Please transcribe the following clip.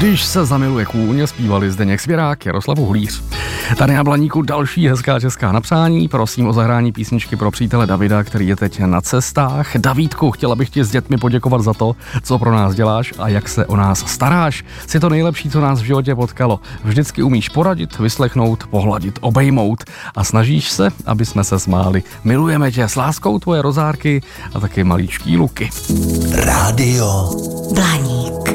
Když se zamiluje kůň, zpívali Zdeněk Svěrák, Jaroslav Uhlíř. Tady na Blaníku další hezká česká napřání. Prosím o zahrání písničky pro přítele Davida, který je teď na cestách. Davídku, chtěla bych ti s dětmi poděkovat za to, co pro nás děláš a jak se o nás staráš. Jsi to nejlepší, co nás v životě potkalo. Vždycky umíš poradit, vyslechnout, pohladit, obejmout a snažíš se, aby jsme se smáli. Milujeme tě, s láskou tvoje Rozárky a taky maličký Luky. Rádio Blaník.